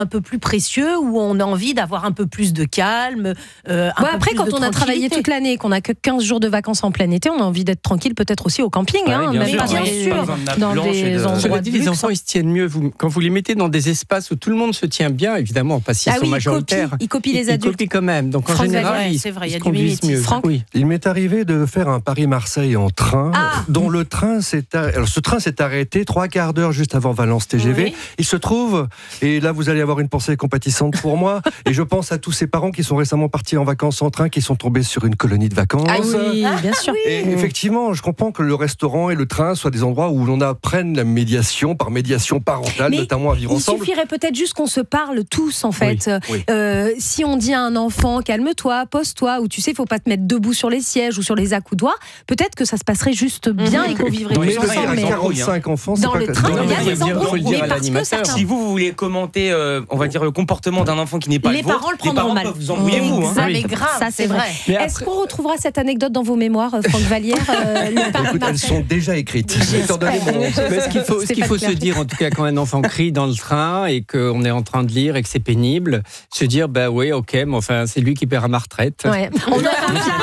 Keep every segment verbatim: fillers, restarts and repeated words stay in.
un peu plus précieux, où on a envie d'avoir un peu plus de calme. Euh, un ouais, peu après, plus quand de on a travaillé toute l'année, qu'on n'a que quinze jours de vacances en plein été, on a envie d'être tranquille, peut-être aussi au camping. Ouais, hein, bien même sûr, pas bien dans, sûr. dans des de... endroits Cela de dit, luxe. les enfants, ils se tiennent mieux. Vous, quand vous les mettez dans des espaces où tout le monde se tient bien, évidemment, parce qu'ils Ah sont oui, ils majoritaires. copient, ils copient les ils, adultes. Ils copient quand même. Donc en Franck général, Vallière, ils, c'est vrai, il y ils a se du conduisent mimétisme. mieux. Franck Oui. Il m'est arrivé de faire un Paris-Marseille en train, Ah. dont le train s'est arrêté. Alors, ce train s'est arrêté trois quarts d'heure juste avant Valence T G V. Oui. Il se trouve, et là vous allez avoir une pensée compatissante pour moi, et je pense à tous ces parents qui sont récemment partis en vacances en train, qui sont tombés sur une colonie de vacances. Ah oui, bien sûr. Et effectivement, je comprends que le restaurant et le train soient des endroits où l'on apprenne la médiation, par médiation parentale, Mais notamment à vivre il ensemble. suffirait peut-être juste qu'on se parle tous, en fait. Oui, oui. Euh, si on dit à un enfant, calme-toi, pose-toi, ou tu sais, il ne faut pas te mettre debout sur les sièges ou sur les accoudoirs, peut-être que ça se passerait juste bien Mhm. et qu'on vivrait Dans tous les trains, ensemble. il y a Mais quarante-cinq enfants, c'est dans pas le que- train, dans il y a le- des faut le dire- embrouilles. faut le dire Mais à parce que l'animateur. certains- Si vous, vous voulez commenter, euh, on va dire, le comportement d'un enfant qui n'est pas Les le vôtre, parents le prendront parents mal. peuvent vous embrouiller, vous. Hein. Ça, Oui. mais grave, Ça, c'est c'est vrai. vrai. Mais Est-ce après- qu'on retrouvera cette anecdote dans vos mémoires, euh, Franck Vallière euh, le Écoute, elles Paris-Marseille sont déjà écrites. Étant donné mon- Mais ce qu'il faut, ce qu'il faut se Stéphane dire, en tout cas, quand un enfant crie dans le train et qu'on est en train de lire et que c'est pénible, se dire, bah oui, ok, mais enfin, c'est lui qui paiera ma retraite. Ouais. On a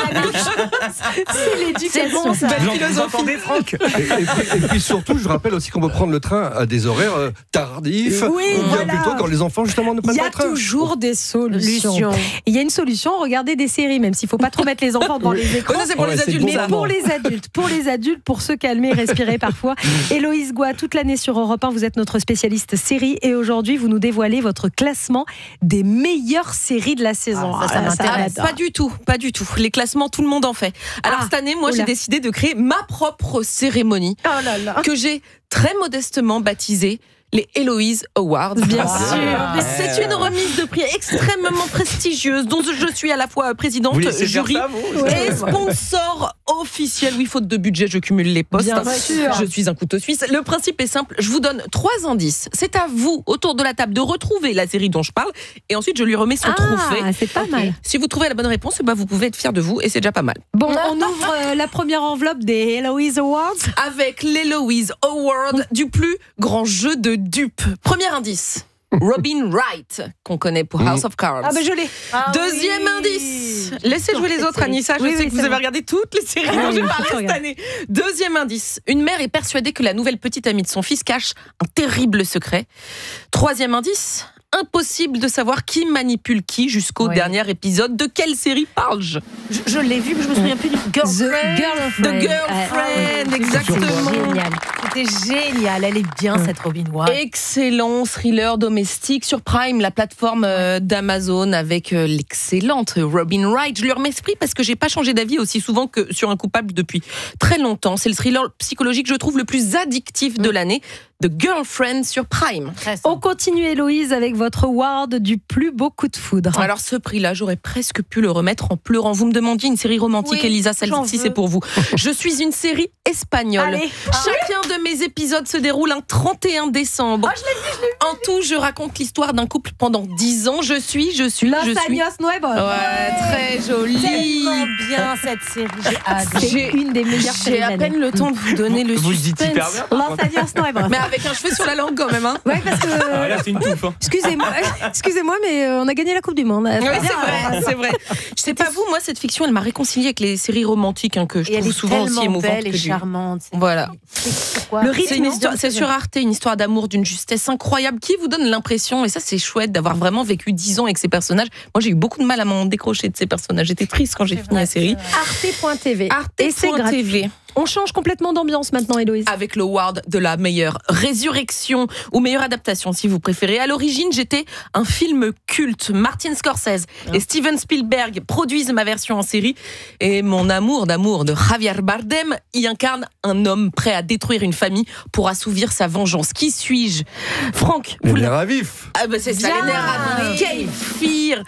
C'est l'éducation. C'est bon, ça. Vous, vous entendez, Franck? Et, et puis, et puis surtout, je rappelle aussi qu'on peut prendre le train à des horaires euh, tardifs, Oui, ou bien voilà. plutôt quand les enfants justement ne Il prennent y pas a le train. toujours des solutions. Solution. Il y a une solution, regardez des séries, même s'il ne faut pas trop mettre les enfants devant les écrans. Ça, c'est pour Ouais, les c'est adultes. bon, Mais ça. pour les adultes, pour les adultes, pour se calmer, respirer parfois. Héloïse Goua, toute l'année sur Europe un, vous êtes notre spécialiste série et aujourd'hui vous nous dévoilez votre classement des meilleures séries de la saison. Ah, ça, ça Ah, m'intéresse. j'adore. Pas du tout, pas du tout. Les classements, tout le monde en fait. Alors Ah, cette année, moi, oula. j'ai décidé de créer ma propre cérémonie Oh là là. que j'ai très modestement baptisée les Héloïse Awards. Bien Ah. sûr. C'est une remise de prix extrêmement prestigieuse dont je suis à la fois présidente, Vous laissez faire jury ça, vous? et sponsor officiel. Oui, faute de budget, je cumule les postes. Bien sûr. Je suis un couteau suisse. Le principe est simple, je vous donne trois indices. C'est à vous, autour de la table, de retrouver la série dont je parle et ensuite je lui remets son trophée. Ah, c'est pas mal. Si vous trouvez la bonne réponse, bah vous pouvez être fiers de vous et c'est déjà pas mal. Bon, on ouvre euh, la première enveloppe des Héloïse Awards. Avec l'Héloïse Award du plus grand jeu de dupes. Premier indice, Robin Wright, qu'on connaît pour House of Cards. Ah ben je l'ai. Deuxième indice. Laissez jouer les autres, Anissa. Je Oui, sais oui, que vous c'est avez bon. regardé toutes les séries Ah dont oui, j'ai oui, parlé je cette regarde. année. Deuxième indice. Une mère est persuadée que la nouvelle petite amie de son fils cache un terrible secret. Troisième indice. Impossible de savoir qui manipule qui jusqu'au Ouais. dernier épisode. De quelle série parle-je? Je, je l'ai vu, mais je me souviens plus du The Girlfriend. Girlfriend. The Girlfriend, Ah, exactement. Génial. C'était génial. Elle est bien, cette Robin Wright. Excellent thriller domestique sur Prime, la plateforme euh, d'Amazon, avec euh, l'excellente Robin Wright. Je lui remets ce prix parce que j'ai pas changé d'avis aussi souvent que sur un coupable depuis très longtemps. C'est le thriller psychologique, je trouve, le plus addictif de l'année. The Girlfriend sur Prime. Très simple. On continue Héloïse avec votre award du plus beau coup de foudre. Alors ce prix-là, j'aurais presque pu le remettre en pleurant. Vous me demandiez une série romantique, Oui, Elisa, j'en celle-ci veux. c'est pour vous. Je suis une série espagnole. Allez. Chacun de mes épisodes se déroule un trente et un décembre. En tout, je raconte l'histoire d'un couple pendant dix ans. Je suis, je suis, Los je suis. Años Nuevos. Ouais, très jolie. Tellement bien cette série. J'ai adoré. C'est une des meilleures séries J'ai de à l'année. peine le temps de vous donner le Vous le dites suspense. hyper bien. Los Años Nuevos. Mais avec un cheveu sur la langue quand même. Hein. Ouais, parce que. Ah, là, c'est une touffe. hein. Excusez-moi, excusez-moi, mais euh, on a gagné la Coupe du Monde. Oui, Très c'est bien. vrai, c'est vrai. Je sais pas vous, moi cette fiction, elle m'a réconciliée avec les séries romantiques hein, que je Et elle trouve est souvent aussi tellement émouvantes. belle et que j'ai- charmante. C'est- Voilà. c'est pourquoi. Le rythme, C'est une non histoire, c'est sur Arte, une histoire d'amour d'une justesse incroyable qui vous donne l'impression, et ça c'est chouette, d'avoir vraiment vécu dix ans avec ces personnages. Moi j'ai eu beaucoup de mal à m'en décrocher de ces personnages. J'étais triste quand j'ai C'est fini vrai, la série. Arte point T V. Arte Et c'est point gratuit. T V. On change complètement d'ambiance maintenant, Héloïse. Avec le award de la meilleure résurrection ou meilleure adaptation si vous préférez. À l'origine, j'étais un film culte. Martin Scorsese et Steven Spielberg produisent ma version en série et mon amour d'amour de Javier Bardem y incarne un homme prêt à détruire une famille pour assouvir sa vengeance. Qui suis-je? Franck, vous Les le- nerfs à vif. ah bah c'est ça, Bien. les nerfs à vif. Kéfir.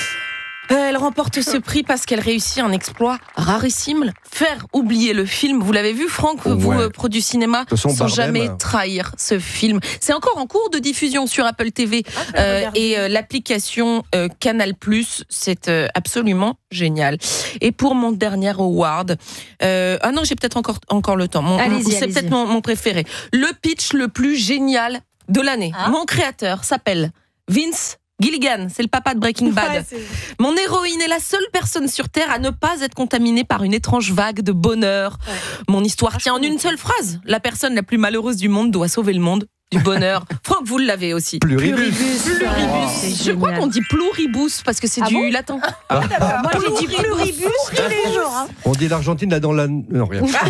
Euh, Elle remporte ce prix parce qu'elle réussit un exploit rarissime, faire oublier le film. Vous l'avez vu, Franck, vous, Ouais. euh, pro du cinéma, De toute façon, sans Bardem, jamais euh. trahir ce film. C'est encore en cours de diffusion sur Apple T V euh, et euh, l'application euh, Canal+. C'est euh, absolument génial. Et pour mon dernier award, euh, ah non, j'ai peut-être encore encore le temps. Mon- Allez-y, c'est allez-y. peut-être mon, mon préféré. Le pitch le plus génial de l'année. Ah. Mon créateur s'appelle Vince Gilligan, c'est le papa de Breaking Bad. Ouais, c'est... Mon héroïne est la seule personne sur Terre à ne pas être contaminée par une étrange vague de bonheur. Ouais. Mon histoire tient en une seule phrase. La personne la plus malheureuse du monde doit sauver le monde du bonheur. Franck, vous l'avez aussi. Pluribus. Pluribus. Je crois qu'on dit pluribus parce que c'est Ah du bon latin. Ah, moi j'ai dit pluribus tous les jours. Hein. On dit l'Argentine là dans la. Non, rien. ça,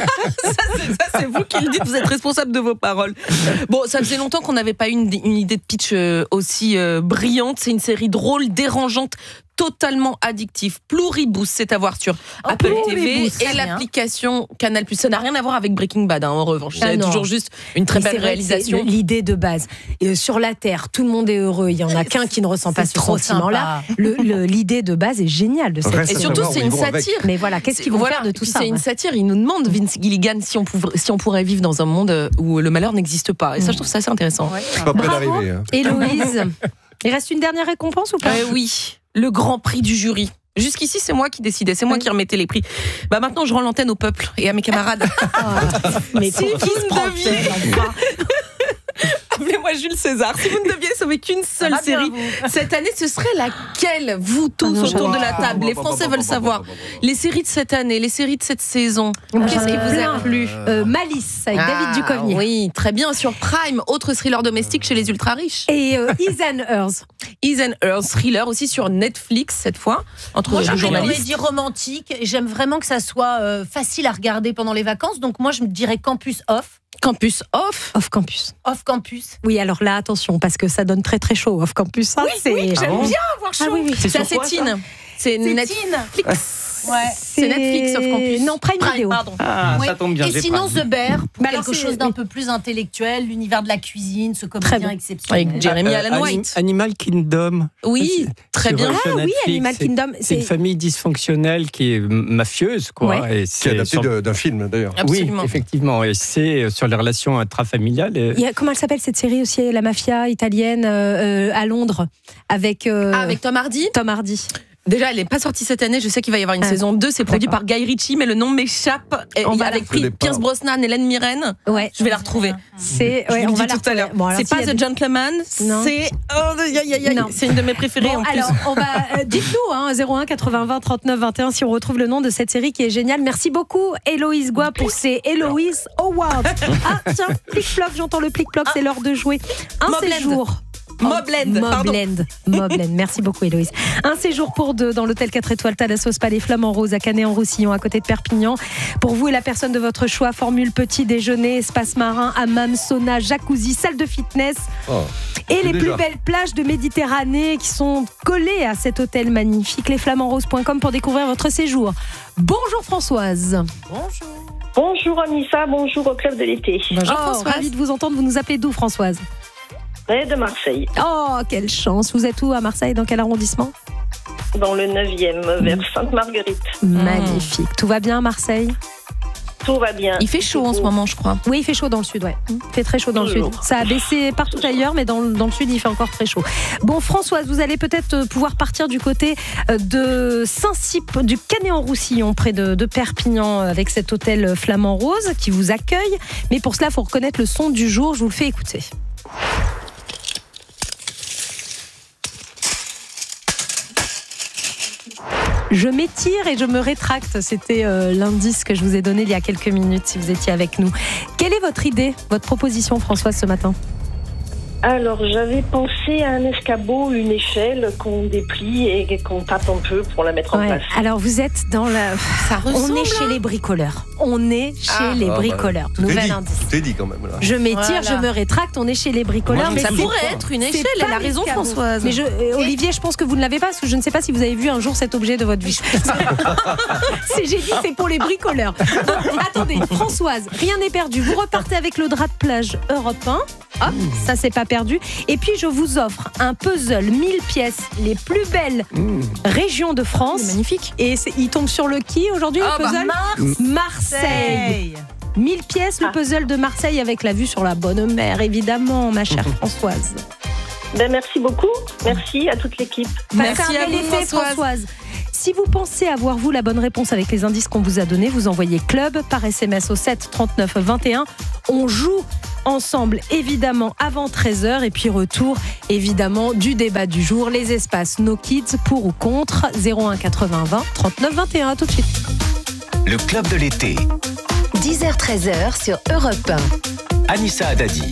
c'est, ça, c'est vous qui le dites, vous êtes responsable de vos paroles. Bon, ça faisait longtemps qu'on n'avait pas eu une, une idée de pitch euh, aussi euh, brillante. C'est une série drôle, dérangeante, totalement addictif. Pluribus, c'est à voir sur Oh, Apple T V Pluribus, et très bien. l'application Canal+. Ça n'a rien à voir avec Breaking Bad, hein, en revanche. Ah C'est non. toujours juste une très Mais belle c'est vrai que c'est réalisation. l'idée de base. Et, euh, sur la Terre, tout le monde est heureux. Il y en a qu'un qui ne ressent pas C'est ce trop sentiment-là. Le, le- l'idée de base est géniale de cette Reste Et à série. surtout, savoir c'est où une ils vont avec. satire. Mais voilà, qu'est-ce qu'ils vont Voilà. faire de Et tout puis ça C'est une ouais. satire. Il nous demande, Vince Gilligan, si on, pouvrait, si on pourrait vivre dans un monde où le malheur n'existe pas. Et ça, je trouve ça assez intéressant. Ouais. Je suis pas prêt Bravo. d'arriver. Hein. Héloïse, il reste une dernière récompense ou pas? Euh, oui, le grand prix du jury. Jusqu'ici, c'est moi qui décidais, c'est moi Oui. qui remettais les prix. Bah maintenant, je rends l'antenne au peuple et à mes camarades. Mais Si pour qui vous se prend deviez- enfin Appelez-moi Jules César. Si vous ne deviez sauver qu'une seule va bien, série vous. cette année, ce serait laquelle? Vous tous Ah non, autour de la j'adore. table. Les Français veulent savoir. Les séries de cette année, les séries de cette saison. Qu'est-ce j'en ai qui vous plein. a plu? Euh, Malice avec David Duchovny. Oui, très bien. Sur Prime, autre thriller domestique chez les ultra riches. Et euh, Is and Hers. Is and Her, thriller aussi sur Netflix cette fois, entre Moi, deux j'ai une journalistes. comédie romantique et j'aime vraiment que ça soit euh, facile à regarder pendant les vacances. Donc moi, je me dirais Campus Off. Campus Off. Off Campus. Off Campus. Oui, alors là, attention, parce que ça donne très très chaud, Off Campus. hein, c'est... J'aime bon bien avoir chaud. Ah oui, oui. C'est C'est sur assez quoi, ça teen. C'est C'est Netflix. teen. Ouais. C'est Netflix, Off Campus. Non, Prime, Video. pardon. Ah, Oui. ça tombe bien. Et j'ai sinon, pas. The Bear, pour Bah alors, quelque c'est- chose d'un oui. peu plus intellectuel, l'univers de la cuisine, ce Très comédien bien. exceptionnel. Avec Jeremy Euh, Allen Anim- White. Animal Kingdom. Oui, très Sur- bien. sur Ah oui, Netflix. Animal C'est- Kingdom. C'est une famille dysfonctionnelle qui est mafieuse, quoi. Ouais. Et C'est c'est adapté sur- de- d'un film d'ailleurs. Absolument. Oui, effectivement. Et c'est sur les relations intrafamiliales. Et- Il y a- comment elle s'appelle cette série aussi, la mafia italienne euh, euh, à Londres, avec, euh, Ah, avec Tom Hardy. Tom Hardy. Déjà, elle n'est pas sortie cette année. Je sais qu'il va y avoir une Ah, saison deux. C'est produit d'accord. par Guy Ritchie, mais le nom m'échappe. Et On il y va a la avec retrouver. Pri- Pierce Brosnan, Hélène Mirren. Ouais. Je vais la retrouver. C'est, Je ouais, vous on le va dis la tout à l'heure. retrouver. Bon, alors, C'est s'il pas y a The des- Gentleman. Non. C'est oh, aïe, aïe, aïe. Non. C'est une de mes préférées Bon, en plus. alors, on va, euh, dites-nous, hein, zéro un quatre-vingts vingt trente-neuf vingt et un, si on retrouve le nom de cette série qui est géniale. Merci beaucoup, Héloïse Goua, pour ces Héloïse Awards. Ah, tiens, plic-ploc, j'entends le plic-ploc, c'est l'heure de jouer. Un Mobland. séjour. Mobland, pardon. Mobland. Mobland. Merci beaucoup, Héloïse. Un séjour pour deux dans l'hôtel quatre étoiles Thalasso Palais Flamand Rose à Canet-en-Roussillon, à côté de Perpignan. Pour vous et la personne de votre choix, formule petit déjeuner, espace marin, hammam, sauna, jacuzzi, salle de fitness. Oh. Et les déjà. plus belles plages de Méditerranée qui sont collées à cet hôtel magnifique, les flamands roses point com pour découvrir votre séjour. Bonjour Françoise. Bonjour Anissa, bonjour au Club de l'été. Bonjour Oh, Françoise. ravie de vous entendre. Vous nous appelez d'où Françoise? Et de Marseille, Oh, quelle chance. Vous êtes où à Marseille? Dans quel arrondissement? dans le neuvième, vers Sainte-Marguerite. Magnifique. Tout va bien à Marseille? Tout va bien. Il fait chaud en ce moment, je crois. Oui, il fait chaud dans le sud, ouais. Il fait très chaud dans le Toujours. sud. Ça a baissé partout ailleurs, mais dans, le- dans le sud, il fait encore très chaud. Bon, Françoise, vous allez peut-être euh, pouvoir partir du côté euh, de Saint-Cyp, du Canet-en-Roussillon, près de, de Perpignan, euh, avec cet hôtel Flamand Rose qui vous accueille. Mais pour cela, il faut reconnaître le son du jour. Je vous le fais écouter. Je m'étire et je me rétracte. C'était euh, l'indice que je vous ai donné il y a quelques minutes si vous étiez avec nous. Quelle est votre idée, votre proposition, Françoise, ce matin? Alors, j'avais pensé à un escabeau, une échelle qu'on déplie et qu'on tape un peu pour la mettre en Ouais. place. Alors vous êtes dans la... Ça On ressemble. est chez les bricoleurs. On est chez Ah. les Ah, bah, bricoleurs. Tout est Nouvel dit. indice. Tout est dit quand même. Là. Je m'étire, Voilà. je me rétracte, on est chez les bricoleurs. Moi, je mais Ça sais c'est- pourrait pas. être une c'est échelle. pas Elle a raison, l'escabeau. Françoise. Mais je, euh, Olivier, je pense que vous ne l'avez pas parce que je ne sais pas si vous avez vu un jour cet objet de votre vie. C'est j'ai dit, c'est pour les bricoleurs. Bon, attendez, Françoise, rien n'est perdu. Vous repartez avec le drap de plage Europe un. Hop, ça c'est pas perdu. Et puis je vous offre un puzzle mille pièces, les plus belles Mmh. régions de France. C'est magnifique. Et c'est- il tombe sur le qui aujourd'hui, Ah, le bah, puzzle Marseille. mille pièces, le Ah. puzzle de Marseille avec la vue sur la bonne mer, évidemment, ma chère Françoise. Ben, merci beaucoup. Merci à toute l'équipe. Merci Passez un à bel vous, été, Françoise. Françoise. Si vous pensez avoir, vous, la bonne réponse avec les indices qu'on vous a donnés, vous envoyez club par S M S au sept trente-neuf vingt et un. On joue ensemble évidemment avant treize heures et puis retour évidemment du débat du jour, les espaces No Kids pour ou contre. Zéro un quatre-vingts vingt trente-neuf vingt et un. À tout de suite. Le club de l'été. dix heures treize heures sur Europe un. Anissa Haddadi.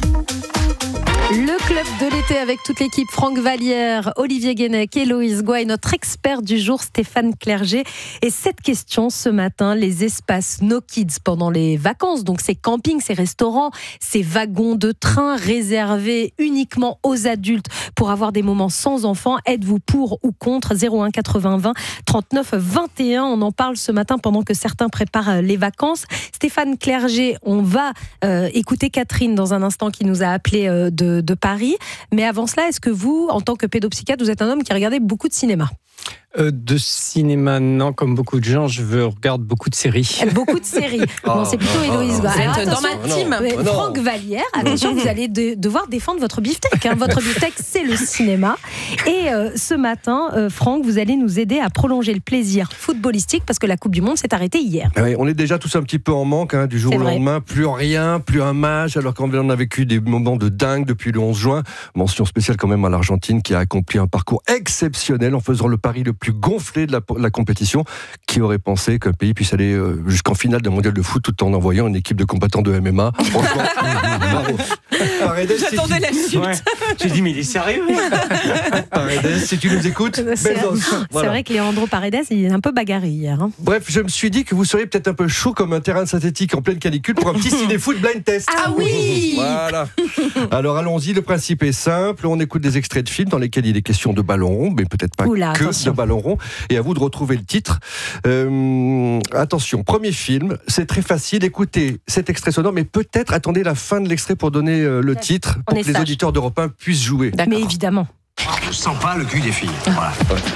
Le club de l'été avec toute l'équipe, Franck Vallière, Olivier Guénec, Héloïse Gouaille, notre expert du jour Stéphane Clerget. Et cette question ce matin, les espaces No Kids pendant les vacances, donc ces campings, ces restaurants, ces wagons de train réservés uniquement aux adultes pour avoir des moments sans enfants, êtes-vous pour ou contre? Zéro un quatre-vingts vingt trente-neuf vingt et un. On en parle ce matin pendant que certains préparent les vacances. Stéphane Clerget, on va euh, écouter Catherine dans un instant qui nous a appelé euh, de de Paris. Mais avant cela, est-ce que vous, en tant que pédopsychiatre, vous êtes un homme qui regardait beaucoup de cinéma? Euh, de cinéma, non, comme beaucoup de gens, je regarde beaucoup de séries. Beaucoup de séries. Oh, non, c'est plutôt non, Héloïse. non, Vous Alors, êtes dans attention, ma team. euh, Non. Franck Vallière, attention, vous allez de- devoir défendre votre beefsteak. Hein. Votre beefsteak, c'est le cinéma. Et euh, ce matin, euh, Franck, vous allez nous aider à prolonger le plaisir footballistique parce que la Coupe du Monde s'est arrêtée hier. Ah oui, on est déjà tous un petit peu en manque hein, du jour C'est au vrai. lendemain, plus rien, plus un match, alors qu'on en a vécu des moments de dingue depuis le onze juin. Mention spéciale quand même à l'Argentine qui a accompli un parcours exceptionnel en faisant le pari le plus gonflé de la, la compétition. Qui aurait pensé qu'un pays puisse aller euh, jusqu'en finale d'un mondial de foot tout en envoyant une équipe de combattants de M M A? Franchement, bravo. Paredes, si J'attendais la chute. Ouais. J'ai dit, mais il est sérieux? tu- Paredes, si tu nous écoutes, C'est belles os. c'est Voilà. vrai que Leandro Paredes, il est un peu bagarré hier. Hein. Bref, je me suis dit que vous seriez peut-être un peu chaud comme un terrain synthétique en pleine canicule pour un petit ciné-foot blind test. Ah oui. Voilà. Alors allons-y, le principe est simple. On écoute des extraits de films dans lesquels il est question de ballon rond, mais peut-être pas Oula, que attention. de ballon rond. Et à vous de retrouver le titre. Euh, attention, premier film, c'est très facile. Écoutez cet extrait sonore, mais peut-être attendez la fin de l'extrait pour donner euh, le titre, On pour est que les sage. auditeurs d'Europe un puissent jouer. D'accord. Mais évidemment. Je sens pas le cul des filles. Voilà.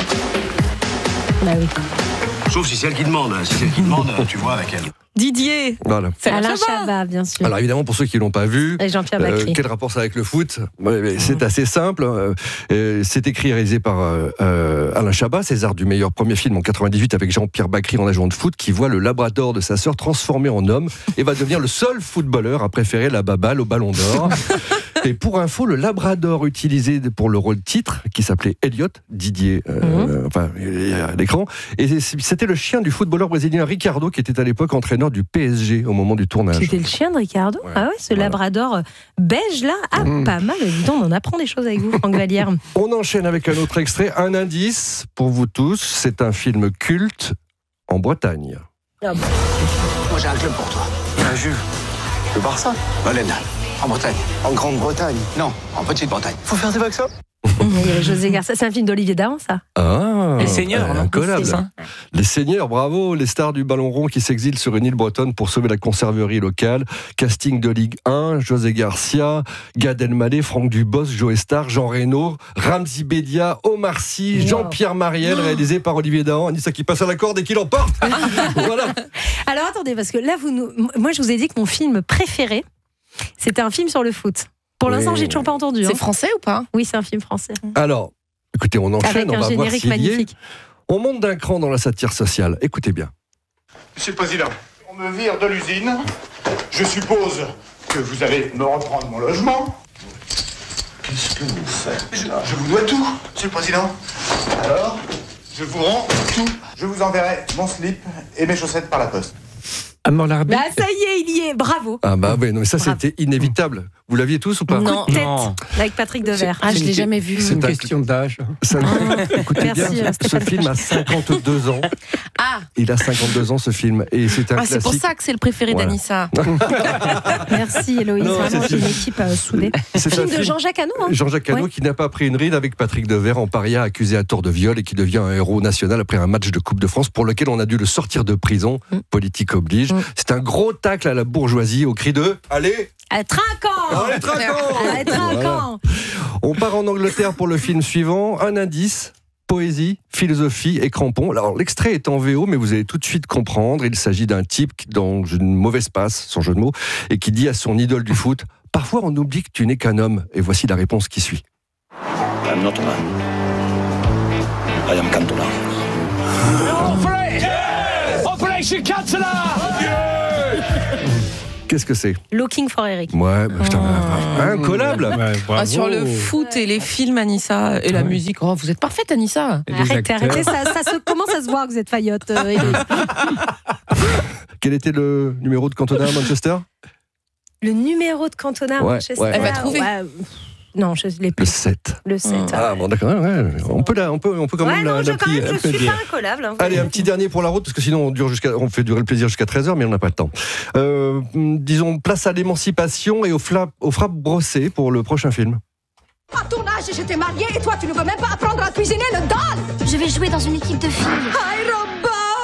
Bah oui. Sauf si c'est elle qui demande. Si c'est elle qui demande, tu vois avec elle. Didier. Voilà. C'est Alain Alain Chabat. Chabat, bien sûr. Alors évidemment, pour ceux qui l'ont pas vu, Et Jean-Pierre Euh, Bacri. quel rapport ça avec le foot? Ouais, mais C'est assez simple. Euh, euh, c'est écrit et réalisé par euh, euh, Alain Chabat, César du meilleur premier film en quatre-vingt-dix-huit avec Jean-Pierre Bacri en agent de foot qui voit le labrador de sa sœur transformé en homme et va devenir le seul footballeur à préférer la baballe au ballon d'or. Et pour info, le labrador utilisé pour le rôle titre, qui s'appelait Elliot, Didier, euh, enfin, il y a à l'écran, et c'était le chien du footballeur brésilien Ricardo qui était à l'époque entraîneur du P S G au moment du tournage. C'était le chien de Ricardo. Ouais, Ah ouais, ce voilà. labrador euh, beige là. Ah, Mm. pas mal. Dis donc, on en apprend des choses avec vous, Franck Vallière. On enchaîne avec un autre extrait, un indice pour vous tous. C'est un film culte en Bretagne. Moi, j'ai un club pour toi. Un Jules. Le Barça. Valène. En Bretagne. En Grande-Bretagne. Non, en Petite-Bretagne. Faut faire des vaccins. Il y avait José Garcia. C'est un film d'Olivier Dahan, ça. Ah, Les Seigneurs, non incollable. C'est ça. Les Seigneurs, bravo, les stars du ballon rond qui s'exilent sur une île bretonne pour sauver la conserverie locale. Casting de Ligue un, José Garcia, Gad Elmaleh, Franck Dubos, Joe Star, Jean Reno, Ramzi Bedia, Omar Sy, Wow. Jean-Pierre Mariel, réalisé par Olivier Dahan. Anissa qui passe à la corde et qui l'emporte. Voilà. Alors attendez, parce que là, vous nous... moi, je vous ai dit que mon film préféré, c'était un film sur le foot. Pour Oui. l'instant, j'ai toujours pas entendu. C'est hein. français ou pas? Oui, c'est un film français. Alors, écoutez, on enchaîne, Avec on un va voir générique s'il y est. magnifique. On monte d'un cran dans la satire sociale. Écoutez bien. Monsieur le Président, on me vire de l'usine. Je suppose que vous allez me reprendre mon logement. Qu'est-ce que vous faites? je, je vous dois tout, Monsieur le Président. Alors, je vous rends tout. Je vous enverrai mon slip et mes chaussettes par la poste. Amor l'arbitre. Bah ça y est, il y est. Bravo. Ah bah oui, non, mais ça Bravo. c'était inévitable. Vous l'aviez tous ou pas? Non. Tête Non. avec Patrick Devers. Ah, je C'est l'ai une- jamais vu. C'est une C'est un- question d'âge. Ça- Écoutez Merci, bien, euh, ce Stéphane film a cinquante-deux ans. Ah, Il a cinquante-deux ans ce film et c'est un ah, c'est classique. pour ça que c'est le préféré Voilà. d'Anissa. Merci Héloïse. Non, Vraiment, c'est- j'ai une équipe euh, soudée. C'est un Film de film- Jean-Jacques Hano. Hein. Jean-Jacques Hano Ouais. qui n'a pas pris une ride avec Patrick Devers en paria accusé à tort de viol et qui devient un héros national après un match de Coupe de France pour lequel on a dû le sortir de prison. Mm. Politique oblige. Mm. C'est un gros tacle à la bourgeoisie au cri de « Allez, Euh, Trinquant. allez, trinquons !» Allez, Trinquant. On part en Angleterre pour le film suivant. Un indice, poésie, philosophie et crampons. Alors l'extrait est en V O, mais vous allez tout de suite comprendre. Il s'agit d'un type qui, dans une mauvaise passe, sans jeu de mots, et qui dit à son idole du foot « Parfois on oublie que tu n'es qu'un homme. » Et voici la réponse qui suit. I'm not a man. I am Cantona. Qu'est-ce que c'est? Looking for Eric. Ouais, bah, putain, Oh. incollable. Ouais, Ah, sur le bravo. foot et les films, Anissa, et la Ouais. musique. Oh, vous êtes parfaite, Anissa. Et les Arrêtez, acteurs. arrêtez, ça, ça se commence à se voir que vous êtes faillotte. euh, Héloïse. Quel était le numéro de Cantona à Manchester? Le numéro de Cantona, Ouais, Manchester. ouais, Elle va trouver. Ouais. Non, je l'ai Le plus. sept. Le sept. Ah bon, d'accord, ouais, on peut la, on peut, on peut quand Ouais, même non, la, je, la quand plier, même, elle je peut suis dire. pas incollable. hein. Allez, un petit dernier pour la route, parce que sinon on, dure jusqu'à, on fait durer le plaisir jusqu'à treize heures, mais on n'a pas de temps. Euh, disons, place à l'émancipation et aux, fla- aux frappes brossées pour le prochain film. À ton âge, j'étais mariée et toi, tu ne veux même pas apprendre à cuisiner le dalle. Je vais jouer dans une équipe de filles. Aéroba.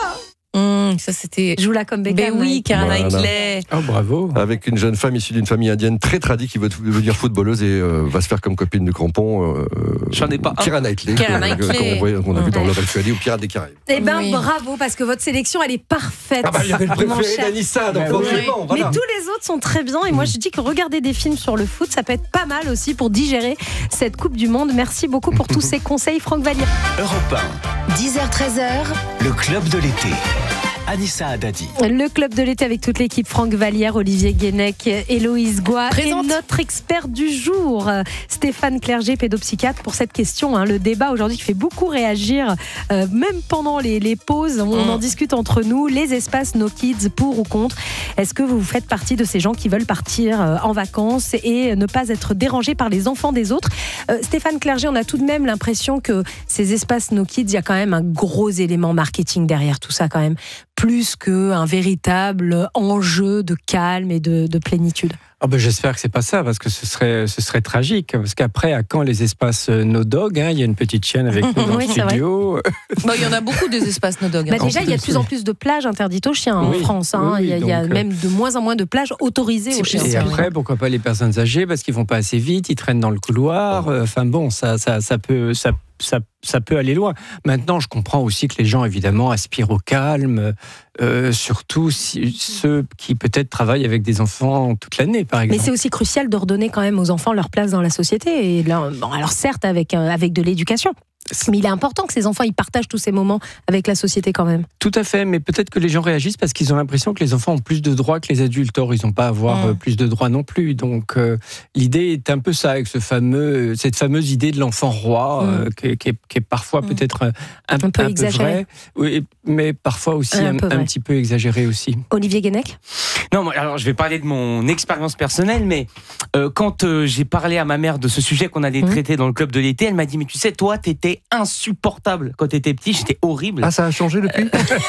Hum, ça, c'était. Joue-la comme Beckham. Ben oui, Mike. Keira Voilà. Knightley. Oh, bravo. Avec une jeune femme issue d'une famille indienne très tradie qui veut devenir footballeuse et euh, va se faire comme copine de crampon. Euh, J'en ai pas un. Keira Knightley, Keira que- Knightley. qu'on voit- qu'on a vu dans Ouais. Love Actually ou Pirates des Caraïbes. Eh ben Oui. bravo, parce que votre sélection, elle est parfaite. Ah bah il y avait le mon préféré cher. d'Anissa, donc Ouais, forcément, Mais voilà. tous les autres sont très bien et moi je dis que regarder des films sur le foot, ça peut être pas mal aussi pour digérer cette Coupe du Monde. Merci beaucoup pour tous ces conseils, Franck Vallier. Europe un, dix heures treize heures, le club de l'été. Anissa Haddadi. Le club de l'été avec toute l'équipe, Franck Vallière, Olivier Guénec, Héloïse Goua Présente. et notre expert du jour, Stéphane Clerget, pédopsychiatre, pour cette question. Hein, le débat aujourd'hui qui fait beaucoup réagir, euh, même pendant les, les pauses, on Mmh. en discute entre nous. Les espaces No Kids, pour ou contre? Est-ce que vous faites partie de ces gens qui veulent partir euh, en vacances et ne pas être dérangés par les enfants des autres? euh, Stéphane Clerget, on a tout de même l'impression que ces espaces No Kids, il y a quand même un gros élément marketing derrière tout ça quand même, plus qu'un véritable enjeu de calme et de, de plénitude. Ah ben j'espère que c'est pas ça, parce que ce serait, ce serait tragique. Parce qu'après, à quand les espaces euh, No Dog, hein, il y a une petite chienne avec nous dans Oui, le c'est vrai. studio. Bah, il y en a beaucoup des espaces no dog. Bah hein. déjà, il y a de plus en plus de plages interdites aux chiens en Oui, France. hein. oui, il y a, il y a donc, euh, même de moins en moins de plages autorisées aux chiens. Et après, pourquoi pas les personnes âgées, parce qu'ils vont pas assez vite, ils traînent dans le couloir. euh, Enfin bon, ça, ça, ça peut, ça, ça, ça peut aller loin. Maintenant, je comprends aussi que les gens, évidemment, aspirent au calme, euh, surtout si, ceux qui peut-être travaillent avec des enfants toute l'année, par Mais exemple. c'est aussi crucial de redonner quand même aux enfants leur place dans la société. Et là, bon, alors certes, avec, euh, avec de l'éducation. Mais il est important que ces enfants ils partagent tous ces moments avec la société quand même. Tout à fait, mais peut-être que les gens réagissent parce qu'ils ont l'impression que les enfants ont plus de droits que les adultes. Or, ils n'ont pas à avoir Mmh. euh, plus de droits non plus. Donc, euh, l'idée est un peu ça, avec ce fameux, cette fameuse idée de l'enfant roi, Mmh. euh, qui, est- qui est, qui est parfois Mmh. peut-être un, un, Un peu un exagéré. vrai, oui, mais parfois aussi Un un, peu un vrai. petit peu exagéré aussi. Olivier Guénec. Non, moi, alors je vais parler de mon expérience personnelle, mais euh, quand euh, j'ai parlé à ma mère de ce sujet qu'on allait Mmh. traiter dans le club de l'été, elle m'a dit, mais tu sais, toi, t'étais insupportable quand t'étais petit, j'étais horrible. Ah, ça a changé depuis?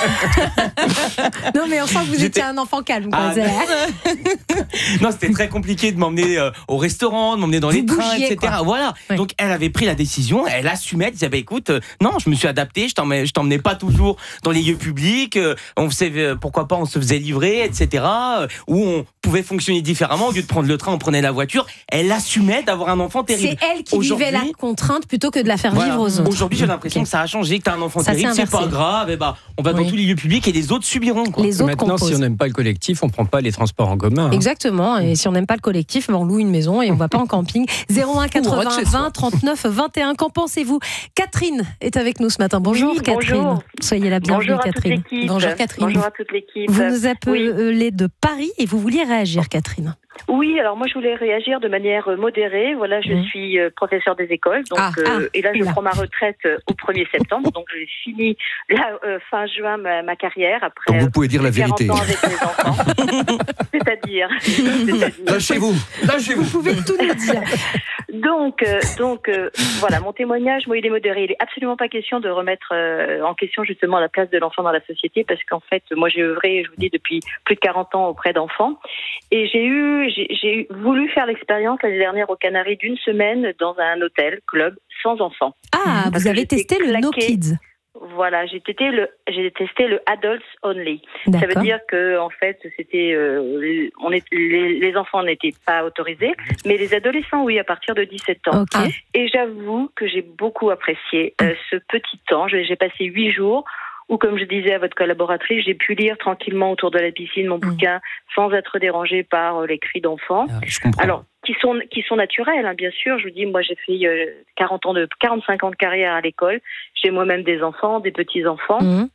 Non mais on sent que vous J'étais- étiez un enfant calme. quoi. Ah, C'est- Non, c'était très compliqué de m'emmener euh, au restaurant, de m'emmener dans Vous les trains, bougiez, et cetera. quoi. Voilà. Ouais. Donc, elle avait pris la décision, elle assumait, elle disait, bah, écoute, euh, non, je me suis adapté, je t'emmenais, je t'emmenais pas toujours dans les lieux publics, euh, on faisait, euh, pourquoi pas, on se faisait livrer, et cetera. euh, où on pouvait fonctionner différemment. Au lieu de prendre le train, on prenait la voiture. Elle assumait d'avoir un enfant terrible. C'est elle qui vivait la Aujourd'hui- contrainte plutôt que de la faire Voilà. vivre aux autres. Aujourd'hui, j'ai l'impression Ok. que ça a changé, que t'as un enfant Ça s'est terrible, c'est inversé. pas grave, et bah, on va dans Oui. tous les lieux publics et les autres subiront, quoi. Les autres Maintenant, composent. si on n'aime pas le collectif, on prend pas les transports en commun. hein. Exactement, et si on n'aime pas le collectif, ben on loue une maison et on va pas en camping. zéro un quatre-vingts chez soi. vingt trente-neuf vingt et un, qu'en pensez-vous? Catherine est avec nous ce matin. Bonjour Oui, Catherine. bonjour. Soyez la bienvenue Bonjour à toute Catherine. l'équipe. Bonjour, Catherine. Bonjour à toute l'équipe. Vous nous Oui. appelez de Paris et vous vouliez réagir Catherine. Oui, alors moi je voulais réagir de manière euh, modérée. Voilà, je Mhm. suis euh, professeur des écoles, donc Ah, euh, ah, et là je oula. prends ma retraite euh, au premier septembre, donc j'ai fini là euh, fin juin ma, ma carrière après. Donc vous euh, pouvez dire la quarante vérité. ans avec mes enfants. C'est-à-dire, c'est-à-dire. Lâchez-vous, lâchez-vous. Vous pouvez tout nous dire. Donc, euh, donc euh, voilà, mon témoignage, moi, il est modéré. Il est absolument pas question de remettre euh, en question justement la place de l'enfant dans la société, parce qu'en fait, moi, j'ai œuvré, je vous dis, depuis plus de quarante ans auprès d'enfants, et j'ai eu, j'ai, j'ai voulu faire l'expérience l'année dernière aux Canaries d'une semaine dans un hôtel club sans enfants. Ah, Parce vous que avez j'étais testé le No claquée. Kids. Voilà, j'ai testé le, j'ai testé le adults only. Ça veut D'accord. dire que en fait, c'était, euh, on est, les, les enfants n'étaient pas autorisés, mais les adolescents, oui, à partir de dix-sept ans. Ok. Et j'avoue que j'ai beaucoup apprécié euh, ce petit temps. J'ai j'ai passé huit jours où, comme je disais à votre collaboratrice, j'ai pu lire tranquillement autour de la piscine mon bouquin sans être dérangée par euh, les cris d'enfants. Ah, je comprends. Alors, qui sont qui sont naturels, hein, bien sûr. Je vous dis, moi, j'ai fait euh, quarante ans de quarante-cinq ans de carrière à l'école. J'ai moi-même des enfants, des petits enfants. Mhm.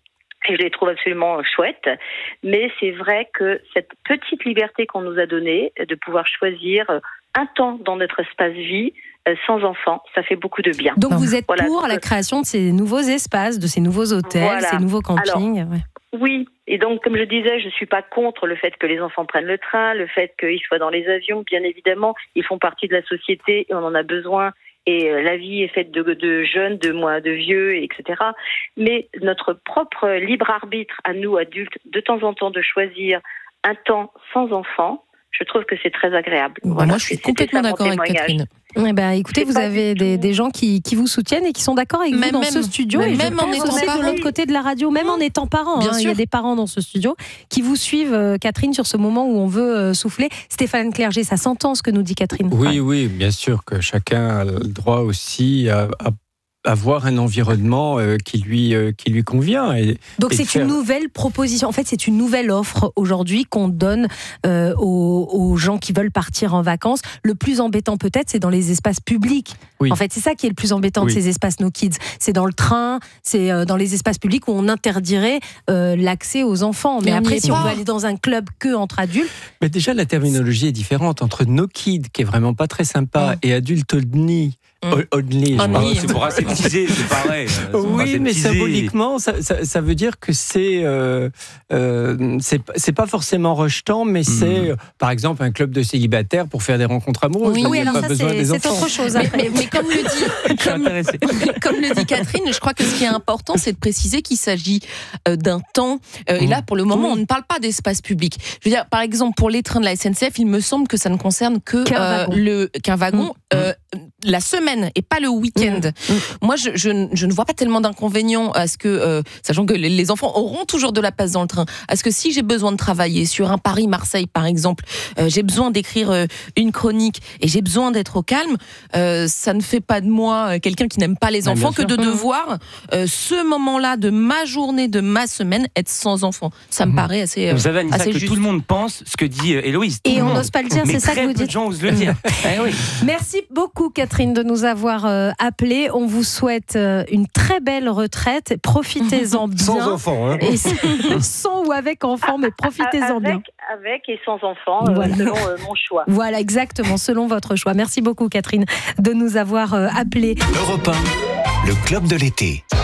Et je les trouve absolument chouettes. Mais c'est vrai que cette petite liberté qu'on nous a donnée, de pouvoir choisir un temps dans notre espace vie, euh, sans enfants, ça fait beaucoup de bien. Donc vous êtes voilà, pour donc, la création de ces nouveaux espaces, de ces nouveaux hôtels, voilà. ces nouveaux campings. Alors, ouais. Oui, et donc comme je disais, je ne suis pas contre le fait que les enfants prennent le train, le fait qu'ils soient dans les avions, bien évidemment, ils font partie de la société et on en a besoin. Et la vie est faite de, de jeunes, de moins, de vieux, et cetera. Mais notre propre libre arbitre à nous, adultes, de temps en temps, de choisir un temps sans enfants, je trouve que c'est très agréable. Bah voilà, moi, je suis complètement d'accord avec Catherine. Eh ben, écoutez, C'est vous pas avez des, des gens qui, qui vous soutiennent et qui sont d'accord avec Même- vous dans même- ce studio. même- et je même en pense étant aussi de parents. l'autre côté de la radio, même en étant parents. Bien hein. Il y a sûr. des parents dans ce studio qui vous suivent, euh, Catherine, sur ce moment où on veut euh, souffler. Stéphane Clerget, ça s'entend ce que nous dit Catherine. Oui, oui, bien sûr que chacun a le droit aussi à, à avoir un environnement euh, qui lui euh, qui lui convient. Et, Donc et c'est de faire- une nouvelle proposition. En fait, c'est une nouvelle offre aujourd'hui qu'on donne euh, aux, aux gens qui veulent partir en vacances. Le plus embêtant peut-être, c'est dans les espaces publics. Oui. En fait, c'est ça qui est le plus embêtant Oui. de ces espaces No Kids. C'est dans le train, c'est euh, dans les espaces publics où on interdirait euh, l'accès aux enfants. Mais, Mais on y après, est si on pas. veut aller dans un club que entre adultes, Mais déjà, la terminologie est différente entre no kid, qui est vraiment pas très sympa, Mm. et adulte only. Mm. O- Only. je Only. pense. Ah, c'est pour aseptiser, c'est pareil. C'est pour Oui, mais aseptiser. symboliquement, ça, ça, ça veut dire que c'est euh, euh, c'est c'est pas fortement rejetant, mais c'est euh, par exemple un club de célibataires pour faire des rencontres amoureuses. Oui, Il oui, n'y a alors pas ça besoin c'est des c'est enfants. autre chose. Mais, après. mais- mais comme le dit, Je suis comme, intéressé. comme le dit Catherine, je crois que ce qui est important, c'est de préciser qu'il s'agit euh, d'un temps. euh, Et là, pour le moment, on ne parle pas d'espace public. Je veux dire, par exemple, pour les trains de la S N C F, il me semble que ça ne concerne que Qu'un euh, wagon. le qu'un wagon. Mmh. euh, la semaine et pas le week-end. Mmh. Moi, je, je, je ne vois pas tellement d'inconvénients à ce que, euh, sachant que les, les enfants auront toujours de la place dans le train, à ce que si j'ai besoin de travailler sur un Paris-Marseille, par exemple, euh, j'ai besoin d'écrire euh, une chronique et j'ai besoin d'être au calme, euh, ça ne fait pas de moi euh, quelqu'un qui n'aime pas les Ah, bien enfants que sûr. de devoir, euh, ce moment-là de ma journée, de ma semaine, être sans enfants. Ça me Mhm. paraît assez, euh, Vous savez, Anissa, assez que juste. tout le monde pense ce que dit euh, Héloïse. Tout Et le on monde. n'ose pas le dire, Mais c'est ça que très vous peu de dites. gens osent le dire. Eh oui. Merci beaucoup Catherine de nous avoir euh, appelés. On vous souhaite euh, une très belle retraite. Profitez-en bien. Sans enfants, hein. Et sans ou avec enfants, mais profitez-en avec, bien. avec et sans enfants, euh, Voilà. selon euh, mon choix. Voilà, exactement, selon votre choix. Merci beaucoup Catherine de nous avoir euh, appelés. Europe un, le club de l'été.